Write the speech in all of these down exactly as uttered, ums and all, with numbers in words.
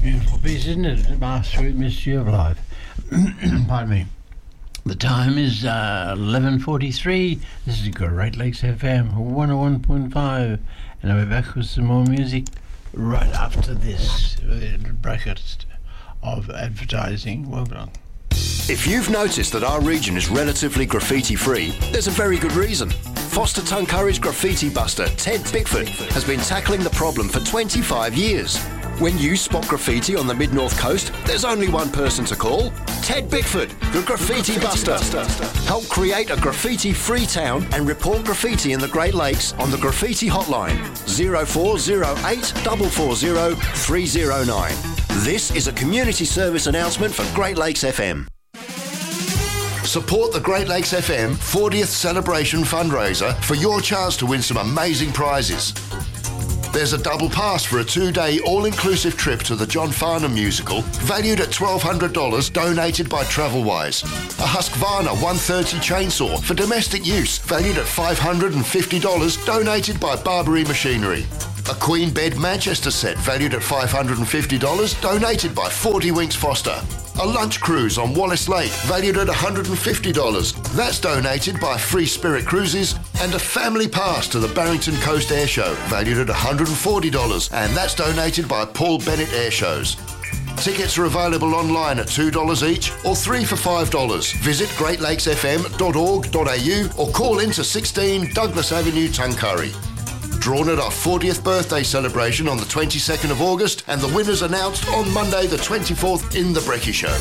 Beautiful piece, isn't it? My Sweet Mystery of Life. Pardon me. The time is uh, eleven forty-three. This is Great Lakes F M one oh one point five, and I'll be back with some more music right after this uh, bracket of advertising. Well done. If you've noticed that our region is relatively graffiti-free, there's a very good reason. Foster Tuncurry's graffiti buster, Ted Bickford, has been tackling the problem for twenty-five years. When you spot graffiti on the mid-north coast, there's only one person to call. Ted Bickford, the Graffiti Buster. Help create a graffiti-free town and report graffiti in the Great Lakes on the Graffiti Hotline, zero four zero eight four four zero three zero nine. This is a community service announcement for Great Lakes F M. Support the Great Lakes F M fortieth celebration fundraiser for your chance to win some amazing prizes. There's a double pass for a two-day all-inclusive trip to the John Farnham musical, valued at twelve hundred dollars, donated by Travelwise. A Husqvarna one thirty chainsaw for domestic use, valued at five hundred fifty dollars, donated by Barbary Machinery. A Queen Bed Manchester set, valued at five hundred fifty dollars, donated by forty Winks Foster. A lunch cruise on Wallace Lake, valued at one hundred fifty dollars. That's donated by Free Spirit Cruises. And a family pass to the Barrington Coast Air Show, valued at one hundred forty dollars. And that's donated by Paul Bennett Air Shows. Tickets are available online at two dollars each or three for five dollars. Visit great lakes f m dot org dot a u or call into sixteen Douglas Avenue, Tuncurry. Drawn at our fortieth birthday celebration on the twenty-second of August, and the winners announced on Monday the twenty-fourth in The Brekkie Show.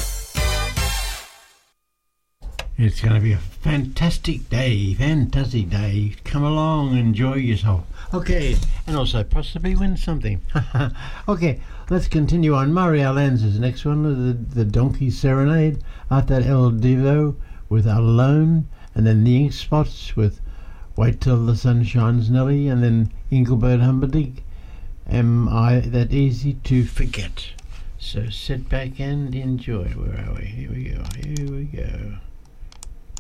It's going to be a fantastic day, fantastic day. Come along, enjoy yourself. Okay, and also possibly win something. Okay, let's continue on. Mario Lanza's next one, the, the Donkey Serenade. After that, El Divo with Alone, and then the Ink Spots with Wait Till the Sun Shines Nelly, and then Engelbert Humperdinck, Am I That Easy to Forget? So sit back and enjoy. Where are we? Here we go, here we go.